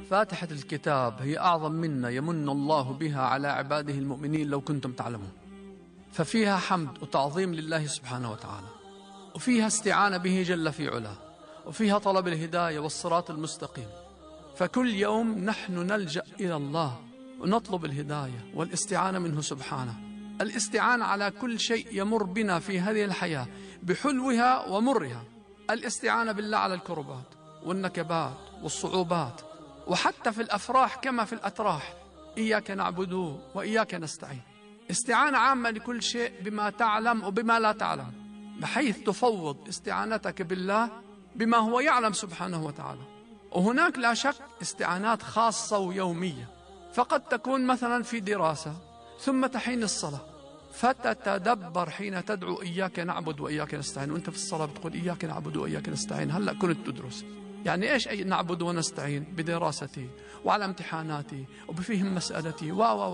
فاتحة الكتاب هي أعظم منة يمن الله بها على عباده المؤمنين لو كنتم تعلمون، ففيها حمد وتعظيم لله سبحانه وتعالى، وفيها استعانة به جل في علاه، وفيها طلب الهداية والصراط المستقيم. فكل يوم نحن نلجأ إلى الله ونطلب الهداية والاستعانة منه سبحانه، الاستعانة على كل شيء يمر بنا في هذه الحياة بحلوها ومرها، الاستعانة بالله على الكربات والنكبات والصعوبات، وحتى في الأفراح كما في الأتراح. إياك نعبد وإياك نستعين، استعانة عامة لكل شيء بما تعلم وبما لا تعلم، بحيث تفوض استعانتك بالله بما هو يعلم سبحانه وتعالى. وهناك لا شك استعانات خاصة ويومية، فقد تكون مثلا في دراسة ثم تحين الصلاة، فتتدبر حين تدعو إياك نعبد وإياك نستعين، وأنت في الصلاة بتقول إياك نعبد وإياك نستعين. هلأ كنت تدرس، يعني إيش نعبد ونستعين؟ بدراستي وعلى امتحاناتي وبفهم مسألتي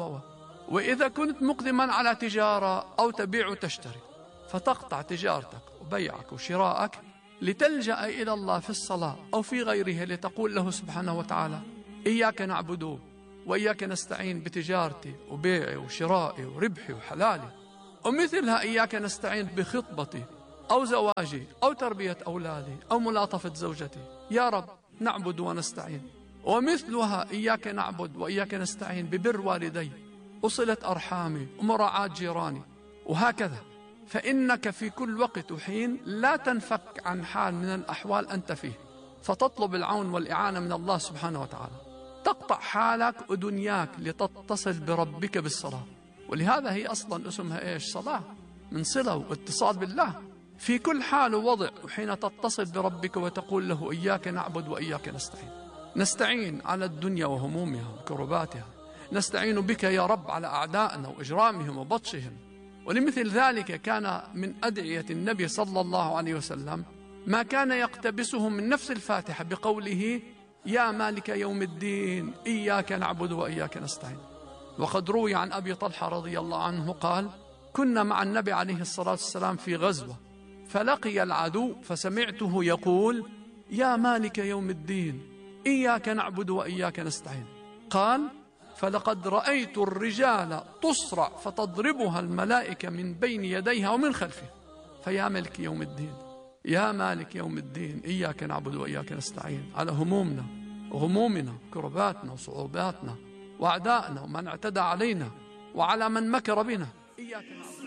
وإذا كنت مقدما على تجارة أو تبيع وتشتري، فتقطع تجارتك وبيعك وشراءك لتلجأ إلى الله في الصلاة أو في غيرها، لتقول له سبحانه وتعالى إياك نعبد وإياك نستعين بتجارتي وبيعي وشرائي وربحي وحلالي. ومثلها إياك نستعين بخطبتي أو زواجي أو تربية أولادي أو ملاطفة زوجتي، يا رب نعبد ونستعين. ومثلها إياك نعبد وإياك نستعين ببر والدي وصلة أرحامي ومراعاة جيراني، وهكذا. فإنك في كل وقت وحين لا تنفك عن حال من الأحوال أنت فيه، فتطلب العون والإعانة من الله سبحانه وتعالى، تقطع حالك ودنياك لتتصل بربك بالصلاة. ولهذا هي أصلا اسمها إيش؟ صلاة، من صلة واتصال بالله في كل حال ووضع. وحين تتصل بربك وتقول له إياك نعبد وإياك نستعين، نستعين على الدنيا وهمومها وكرباتها، نستعين بك يا رب على أعدائنا وإجرامهم وبطشهم. ولمثل ذلك كان من أدعية النبي صلى الله عليه وسلم ما كان يقتبسه من نفس الفاتحة بقوله يا مالك يوم الدين إياك نعبد وإياك نستعين. وقد روي عن أبي طلحة رضي الله عنه قال كنا مع النبي عليه الصلاة والسلام في غزوة، فلقي العدو فسمعته يقول يا مالك يوم الدين إياك نعبد وإياك نستعين. قال فلقد رأيت الرجال تصرع فتضربها الملائكة من بين يديها ومن خلفها. فيا مالك يوم الدين، يا مالك يوم الدين إياك نعبد وإياك نستعين على همومنا وغمومنا كرباتنا وصعوباتنا وأعدائنا ومن اعتدى علينا وعلى من مكر بنا. إياك نعبد